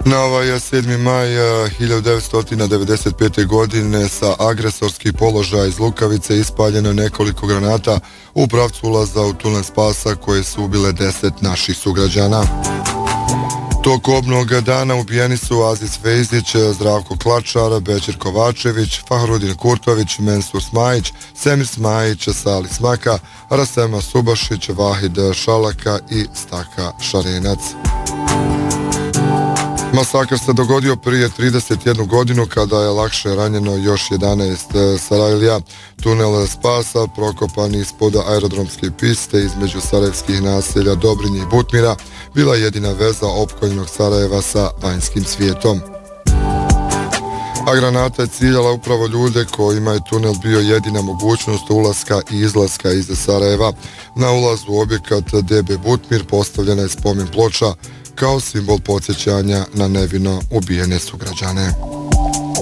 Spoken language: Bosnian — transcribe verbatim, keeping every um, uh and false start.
Na ovaj sedmi maj hiljadu devetsto devedeset pete. godine sa agresorskih položaja iz Lukavice ispaljeno je nekoliko granata u pravcu ulaza u tunel spasa koje su ubile deset naših sugrađana. Tokobnog dana ubijeni su Aziz Fejzić, Zdravko Klačar, Bećir Kovačević, Fahrudin Kurtović, Mensur Smajić, Semir Smajić, Sali Smaka, Rasema Subašić, Vahid Šalaka i Staka Šarenac. Masakr se dogodio prije trideset jednu godinu kada je lakše ranjeno još jedanaest Sarajlija. Tunel spasa prokopan ispod aerodromske piste između sarajevskih naselja Dobrinje i Butmira bila jedina veza opkoljenog Sarajeva sa vanjskim svijetom. A granata je ciljala upravo ljude kojima je tunel bio jedina mogućnost ulaska i izlaska iz Sarajeva. Na ulazu u objekat D B Butmir postavljena je spomen ploča kao simbol podsjećanja na nevino ubijene sugrađane.